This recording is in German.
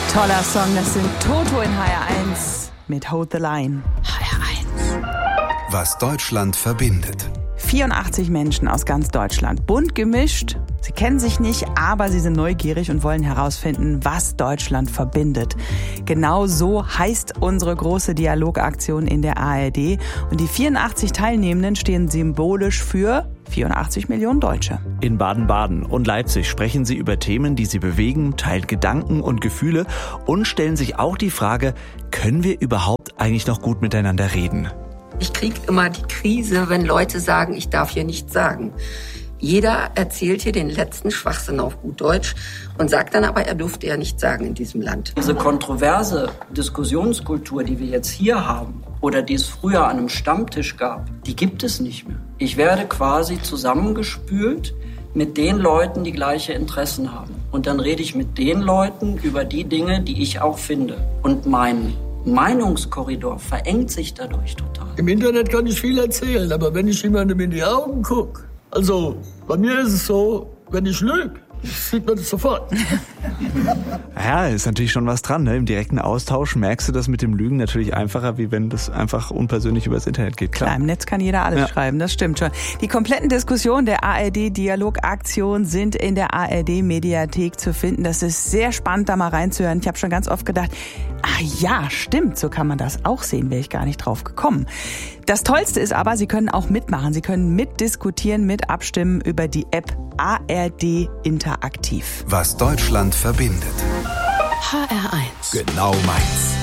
Toller Song, das sind Toto in HR1 mit Hold the Line. HR1. Was Deutschland verbindet. 84 Menschen aus ganz Deutschland, bunt gemischt. Sie kennen sich nicht, aber sie sind neugierig und wollen herausfinden, was Deutschland verbindet. Genau so heißt unsere große Dialogaktion in der ARD. Und die 84 Teilnehmenden stehen symbolisch für 84 Millionen Deutsche. In Baden-Baden und Leipzig sprechen sie über Themen, die sie bewegen, teilen Gedanken und Gefühle und stellen sich auch die Frage, können wir überhaupt eigentlich noch gut miteinander reden? Ich kriege immer die Krise, wenn Leute sagen, ich darf hier nichts sagen. Jeder erzählt hier den letzten Schwachsinn auf gut Deutsch und sagt dann aber, er durfte ja nichts sagen in diesem Land. Diese kontroverse Diskussionskultur, die wir jetzt hier haben oder die es früher an einem Stammtisch gab, die gibt es nicht mehr. Ich werde quasi zusammengespült mit den Leuten, die gleiche Interessen haben. Und dann rede ich mit den Leuten über die Dinge, die ich auch finde. Und mein Meinungskorridor verengt sich dadurch total. Im Internet kann ich viel erzählen, aber wenn ich jemandem in die Augen gucke, also bei mir ist es so, wenn ich lüge, sieht man das sofort. Ja, ist natürlich schon was dran, ne? Im direkten Austausch merkst du das mit dem Lügen natürlich einfacher, wie wenn das einfach unpersönlich übers Internet geht. Klar, im Netz kann jeder alles schreiben, das stimmt schon. Die kompletten Diskussionen der ARD-Dialogaktion sind in der ARD-Mediathek zu finden. Das ist sehr spannend, da mal reinzuhören. Ich habe schon ganz oft gedacht, ach ja, stimmt, so kann man das auch sehen, wäre ich gar nicht drauf gekommen. Das Tollste ist aber, Sie können auch mitmachen. Sie können mitdiskutieren, mit abstimmen über die App ARD Interaktiv. Was Deutschland verbindet. HR1. Genau meins.